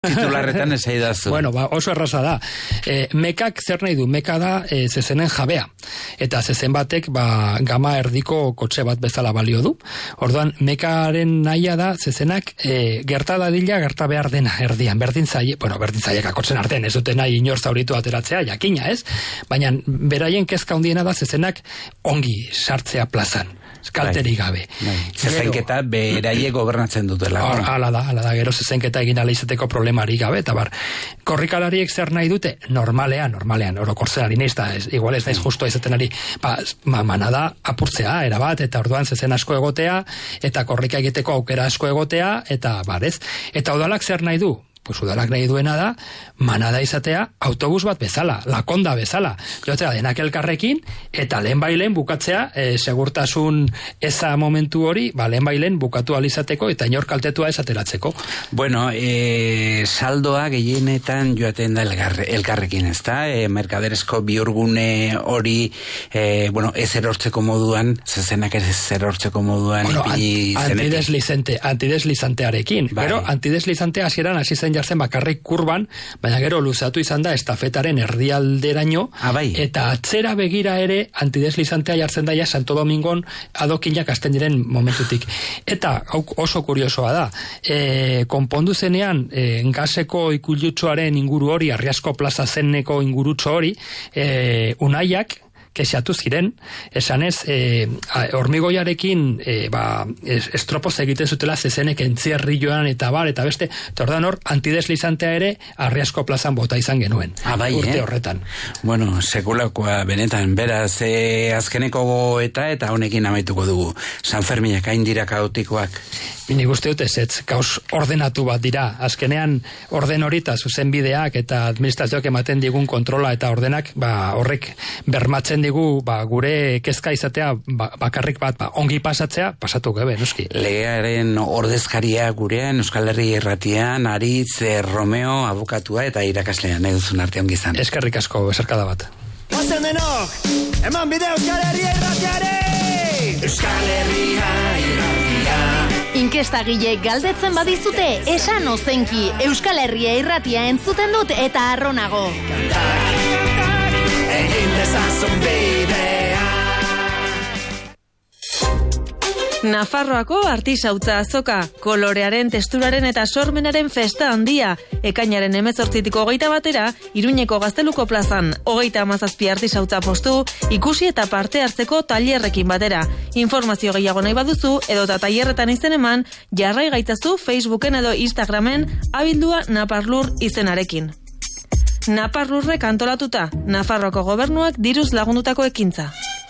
Titularretan esaidazu. Bueno, oso erraza da. Mekak zer nahi du? Meka da zezenen jabea. Eta zezen batek gama erdiko kotxe bat bezala balio du. Orduan, Mekaren nahia da zezenak gerta dadila, gerta behar dena erdian. Berdin zaieka kotxen artean, ez dute nahi inor zauritu ateratzea, jakina, ez? Baina beraien kezka handiena da zezenak ongi sartzea plazan. Kalterik gabe. Zezenketa beraie gobernatzen dutela. Hala da, gero zezenketa egin ala izateko problemari gabe, eta korrikalariek zer nahi dute? Normalean, orokortzenari neiz, igual ez naiz justo izaten ari, manada apurtzea, erabat, eta orduan zezen asko egotea, eta korrika egiteko aukera asko egotea, eta barez. Eta udalak zer nahi du? Udalak nahi duena da, manada izatea autobus bat bezala, lakonda bezala. Jotzea denak elkarrekin, eta lehen bukatzea, segurtasun eza momentu hori, lehen bukatu alizateko, eta inor kaltetua esateratzeko. Bueno, saldoa gehienetan joaten da elkarrekin, ez da? Merkaderezko bihurgune hori, ez erortzeko moduan, zezenak ez erortzeko moduan, antideslizantearekin. Gero, antideslizantea hasieran hasi zen jartzen bakarrik kurban, baina gero luzatu izan da estafetaren erdialderaino, eta atzera begira ere antideslizantea jartzen daia Santo Domingon adokinak hasten diren momentutik. Eta oso kuriosoa da, konpondu zenean gaseko ikullutxoaren inguru hori, Arriasko plaza zeneko ingurutxo hori, Unaiak kexatu ziren, esanez, hormigoiarekin estropoz egiten zutela zezenek entzierri joan eta beste, eta ordan hor, antideslizantea ere Arriasko plazan bota izan genuen. Urte horretan. Bueno, sekulakoa benetan, beraz, azkeneko gogoeta eta honekin amaituko dugu. San Ferminak hain dira kaotikoak. Nik uste dut ez, gauz ordenatu bat dira. Azkenean, orden horita zuzenbideak eta administrazioak ematen digun kontrola eta ordenak, horrek bermatzen digu gure kezka izatea bakarrik bat ongi pasatzea, pasatu gabe, noski. Legearen ordezkaria gurean, Euskal Herri Irratian, Aritz, Romeo, abokatua eta irakaslean, nahi duzun arte ongi izan. Eskerrik asko, besarkada bat. Ozen denok, eman bide Euskal Herria Irratiare! Euskal Herria Irratia! Inkestagile galdetzen badizute, esan ozenki, Euskal Herria Irratia entzuten dut eta arronago. Egin dezazun bidea. Nafarroako artisautza azoka, kolorearen, testuraren eta sormenaren festa handia. Ekainaren 18-tik 21 Iruñeko Gazteluko plazan, 37 artisautza postu, ikusi eta parte hartzeko tailerrekin batera. Informazio gehiago nahi baduzu, edota tailerretan izen eman, jarrai gaitzazu Facebooken edo Instagramen abildua Naparlur izenarekin. Naparlurrek antolatuta, Nafarroako gobernuak diruz lagundutako ekintza.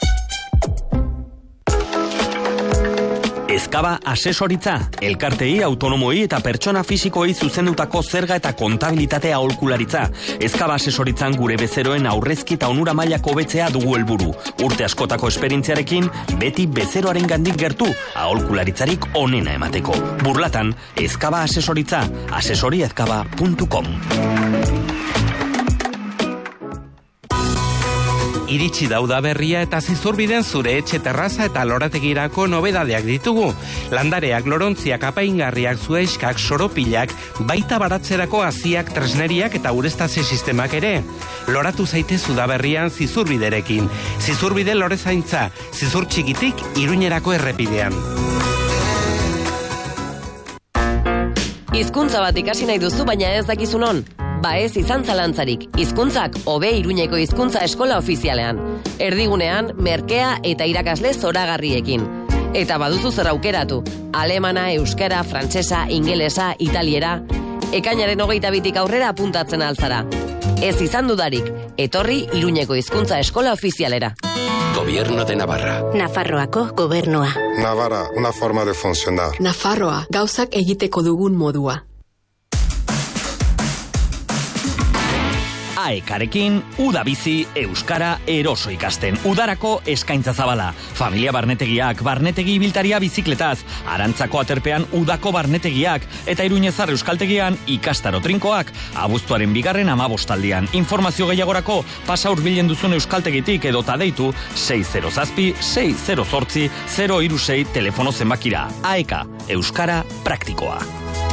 Ezkaba asesoritza, elkartei, autonomoi eta pertsona fisikoei zuzendutako zerga eta kontabilitatea aholkularitza. Ezkaba asesoritzan gure bezeroen aurrezki eta onura mailako hobetzea dugu helburu. Urte askotako esperientziarekin, beti bezeroaren gandik gertu, aholkularitzarik onena emateko. Burlatan, Ezkaba asesoritza, asesoriezkaba.com. Iritsi da udaberria eta Zizurbiden zure etxe terraza eta lorategirako nobedadeak ditugu. Landareak, lorontziak, apaingarriak, zuaiskak, soropilak, baita baratzerako haziak, tresneriak eta ureztaze sistemak ere. Loratu zaitez udaberrian Zizurbiderekin. Zizurbide lorezaintza, Zizur txikitik Iruñerako errepidean. Hizkuntza bat ikasi nahi duzu baina ez dakizu non. Ez izan zalantzarik, hizkuntzak hobe Iruñeko hizkuntza eskola ofizialean. Erdigunean, merkea eta irakasle zoragarriekin. Eta baduzu zer aukeratu, alemana, euskara, frantsesa, ingelesa, italiera. Ekainaren 22tik aurrera apuntatzen altzara. Ez izan dudarik, etorri Iruñeko hizkuntza eskola ofizialera. Gobierno de Navarra. Nafarroako gobernua. Navarra, una forma de funcionar. Nafarroa, gauzak egiteko dugun modua. AEKarekin, uda bizi, euskara eroso ikasten. Udarako eskaintza zabala. Familia barnetegiak, barnetegi ibiltaria bizikletaz, Arantzako aterpean udako barnetegiak, eta Iruñezar euskaltegian ikastaro trinkoak, abuztuaren 2. 15aldian. Informazio gehiagorako, pasa hurbilen duzun euskaltegitik edota deitu 607-608-036 telefono zenbakira. AEK, euskara praktikoa.